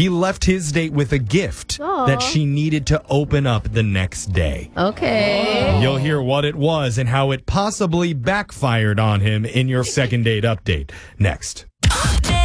He left his date with a gift that she needed to open up the next day. Okay. You'll hear what it was and how it possibly backfired on him in your second date update next.